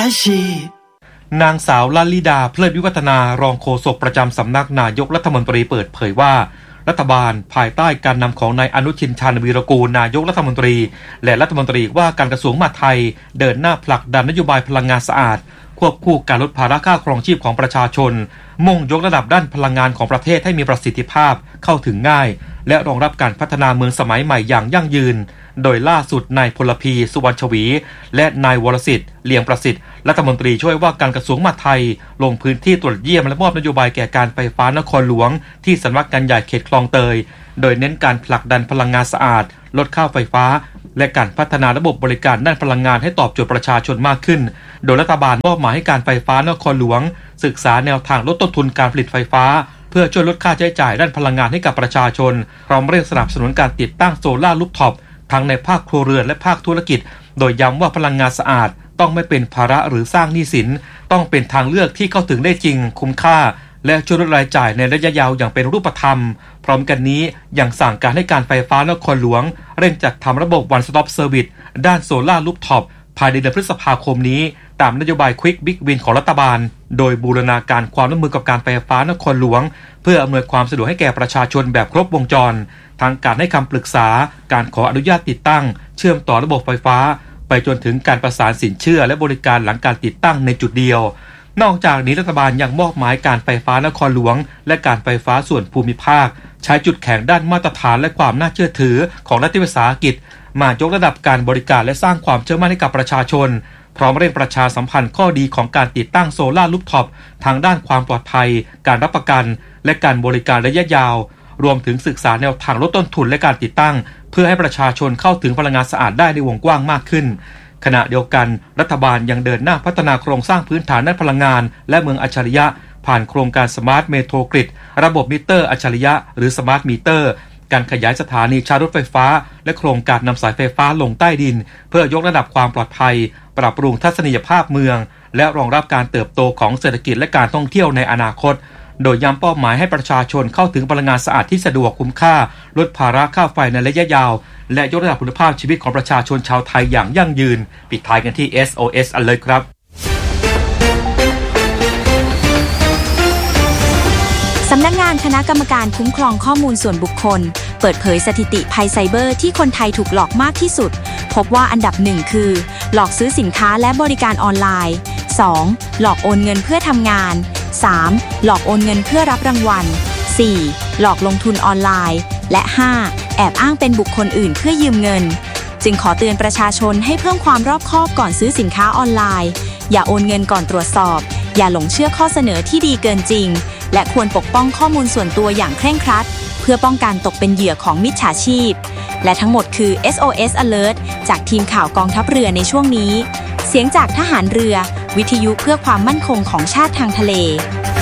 ชีนางสาวลลิดาเพลิดวิวัฒนารองโฆษกประจำสำนักนายกรัฐมนตรีเปิดเผยว่ารัฐบาลภายใต้การนำของนายอนุทินชาญวีรกูลนายกรัฐมนตรีและรัฐมนตรีว่าการกระทรวงมหาดไทยเดินหน้าผลักดันนโยบายพลังงานสะอาดควบคู่การลดภาระค่าครองชีพของประชาชนมุ่งยกระดับด้านพลังงานของประเทศให้มีประสิทธิภาพเข้าถึงง่ายและรองรับการพัฒนาเมืองสมัยใหม่อย่างยั่งยืนโดยล่าสุดนายพลพีสุวรรณชวีและนายวรสิทธิ์เลียงประสิทธิ์รัฐมนตรีช่วยว่าการกระทรวงมหาดไทยลงพื้นที่ตรวจเยี่ยมและมอบนโยบายแก่การไฟฟ้านครหลวงที่สำนักงานใหญ่เขตคลองเตยโดยเน้นการผลักดันพลังงานสะอาดลดค่าไฟฟ้าและการพัฒนาระบบบริการด้านพลังงานให้ตอบโจทย์ประชาชนมากขึ้นโดยรัฐบาลมอบหมายให้การไฟฟ้านครหลวงศึกษาแนวทางลดต้นทุนการผลิตไฟฟ้าเพื่อช่วยลดค่าใช้จ่ายด้านพลังงานให้กับประชาชนพร้อมเร่งสนับสนุนการติดตั้งโซล่ารูฟท็อปทั้งในภาคครัวเรือนและภาคธุรกิจโดยย้ำว่าพลังงานสะอาดต้องไม่เป็นภาระหรือสร้างหนี้สินต้องเป็นทางเลือกที่เข้าถึงได้จริงคุ้มค่าและช่วยลดรายจ่ายในระยะยาวอย่างเป็นรูปธรรมพร้อมกันนี้ยังสั่งการให้การไฟฟ้านครหลวงเร่งจัดทำระบบ One Stop Service ด้านโซล่ารูฟท็อปภายในเดือนพฤษภาคมนี้ตามนโยบาย Quick Big Win ของรัฐบาลโดยบูรณาการความร่วมมือกับการไฟฟ้านครหลวงเพื่ออำนวยความสะดวกให้แก่ประชาชนแบบครบวงจรทั้งการให้คำปรึกษาการขออนุญาตติดตั้งเชื่อมต่อระบบไฟฟ้าไปจนถึงการประสานสินเชื่อและบริการหลังการติดตั้งในจุดเดียวนอกจากนี้รัฐบาลยังมอบหมายการไฟฟ้านครหลวงและการไฟฟ้าส่วนภูมิภาคใช้จุดแข็งด้านมาตรฐานและความน่าเชื่อถือของรัฐวิสาหกิจมายกระดับการบริการและสร้างความเชื่อมั่นให้กับประชาชนพร้อมเร่งประชาสัมพันธ์ข้อดีของการติดตั้งโซล่ารูฟท็อปทางด้านความปลอดภัยการรับประกันและการบริการระยะยาวรวมถึงศึกษาแนวทางลดต้นทุนและการติดตั้งเพื่อให้ประชาชนเข้าถึงพลังงานสะอาดได้ในวงกว้างมากขึ้นขณะเดียวกันรัฐบาลยังเดินหน้าพัฒนาโครงสร้างพื้นฐานด้านพลังงานและเมืองอัจฉริยะผ่านโครงการสมาร์ทเมโทรกริดระบบมิเตอร์อัจฉริยะหรือสมาร์ทมิเตอร์การขยายสถานีชาร์จรถไฟฟ้าและโครงการนำสายไฟฟ้าลงใต้ดินเพื่อยกระดับความปลอดภัยปรับปรุงทัศนียภาพเมืองและรองรับการเติบโตของเศรษฐกิจและการท่องเที่ยวในอนาคตโดยย้ำเป้าหมายให้ประชาชนเข้าถึงพลังงานสะอาดที่สะดวกคุ้มค่าลดภาระค่าไฟในระยะยาวและยกระดับคุณภาพชีวิตของประชาชนชาวไทยอย่างยั่งยืนปิดท้ายกันที่ SOS Alert ครับสำนักงานคณะกรรมการคุ้มครองข้อมูลส่วนบุคคลเปิดเผยสถิติภัยไซเบอร์ที่คนไทยถูกหลอกมากที่สุดพบว่าอันดับ1คือหลอกซื้อสินค้าและบริการออนไลน์ 2. หลอกโอนเงินเพื่อทำงาน 3. หลอกโอนเงินเพื่อรับรางวัล 4. หลอกลงทุนออนไลน์และ 5. แอบอ้างเป็นบุคคลอื่นเพื่อยืมเงินจึงขอเตือนประชาชนให้เพิ่มความรอบคอบก่อนซื้อสินค้าออนไลน์อย่าโอนเงินก่อนตรวจสอบอย่าหลงเชื่อข้อเสนอที่ดีเกินจริงและควรปกป้องข้อมูลส่วนตัวอย่างเคร่งครัดเพื่อป้องกันตกเป็นเหยื่อของมิจฉาชีพและทั้งหมดคือ SOS Alert จากทีมข่าวกองทัพเรือในช่วงนี้เสียงจากทหารเรือวิทยุเพื่อความมั่นคงของชาติทางทะเล